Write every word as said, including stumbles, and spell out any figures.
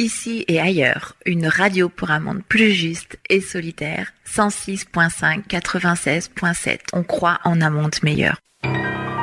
Ici et ailleurs, une radio pour un monde plus juste et solidaire. cent six virgule cinq, quatre-vingt-seize virgule sept. On croit en un monde meilleur.